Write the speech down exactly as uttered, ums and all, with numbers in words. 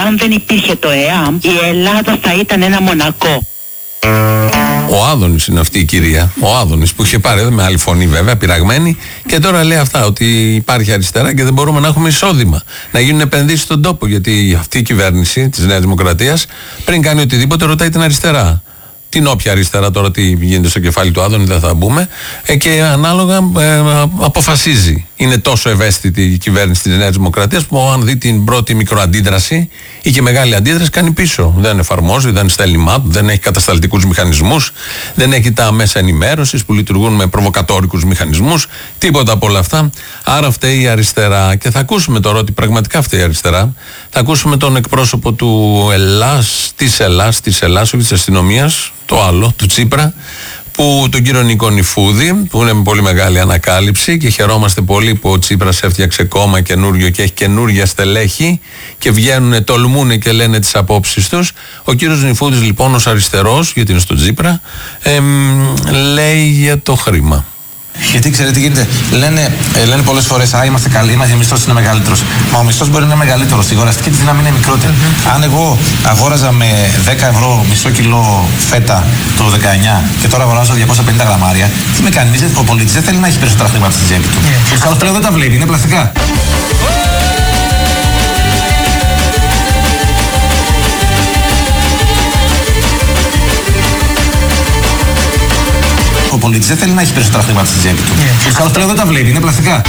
εάν δεν υπήρχε το ΕΑΜ, η Ελλάδα θα ήταν ένα Μονακό. Ο Άδωνης είναι αυτή η κυρία. Ο Άδωνης που είχε πάρει με άλλη φωνή βέβαια, πειραγμένη, και τώρα λέει αυτά, ότι υπάρχει αριστερά και δεν μπορούμε να έχουμε εισόδημα. Να γίνουν επενδύσεις στον τόπο. Γιατί αυτή η κυβέρνηση της Νέας Δημοκρατίας, πριν κάνει οτιδήποτε, ρωτάει την αριστερά. Την όποια αριστερά, τώρα τι γίνεται στο κεφάλι του Άδωνη δεν θα μπούμε, ε, και ανάλογα ε, αποφασίζει. Είναι τόσο ευαίσθητη η κυβέρνηση της Νέας Δημοκρατίας που αν δει την πρώτη μικροαντίδραση ή και μεγάλη αντίδραση κάνει πίσω. Δεν εφαρμόζει, δεν στέλνει μαπ, δεν έχει κατασταλτικούς μηχανισμούς, δεν έχει τα μέσα ενημέρωσης που λειτουργούν με προβοκατόρικους μηχανισμούς, τίποτα από όλα αυτά. Άρα φταίει η αριστερά. Και θα ακούσουμε τώρα ότι πραγματικά φταίει η αριστερά. Θα ακούσουμε τον εκπρόσωπο του Ελλάς, της Ελλάς, της Ελλάς, όχι της αστυνομίας, το άλλο, του Τσίπρα, που τον κύριο Νίκο Νηφούδη, που είναι με πολύ μεγάλη ανακάλυψη και χαιρόμαστε πολύ που ο Τσίπρας έφτιαξε κόμμα καινούριο και έχει καινούργια στελέχη και βγαίνουν, τολμούν και λένε τις απόψεις τους. Ο κύριος Νηφούδης λοιπόν ως αριστερός, γιατί είναι στον Τσίπρα, εμ, λέει για το χρήμα. Γιατί ξέρετε τι γίνεται, λένε, ε, λένε πολλές φορές, α, είμαστε καλοί, ο μισθός είναι μεγαλύτερος. Μα ο μισθός μπορεί να είναι μεγαλύτερος, η αγοραστική της δύναμη είναι μικρότερη. Mm-hmm. Αν εγώ αγόραζα με δέκα ευρώ μισό κιλό φέτα το δεκαεννιά και τώρα αγοράζω διακόσια πενήντα γραμμάρια, τι με κάνει, ο πολίτης δεν θέλει να έχει περισσότερα χρήματα στη τσέπη του. Yeah. Τους άλλους πλέον δεν τα βλέπει, είναι πλαστικά. Ο πολίτης δεν θέλει να έχει περισσότερα χρήματα στη τσέπη του. Yeah. Τους άλλους πλέον δεν τα βλέπει, είναι πλαστικά.